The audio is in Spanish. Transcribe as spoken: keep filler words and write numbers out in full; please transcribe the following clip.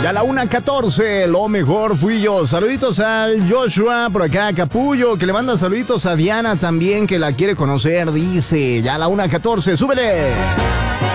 Ya a la una catorce, lo mejor fui yo. Saluditos al Joshua, por acá, Capullo, que le manda saluditos a Diana también, que la quiere conocer, dice. Ya a la una catorce, súbele.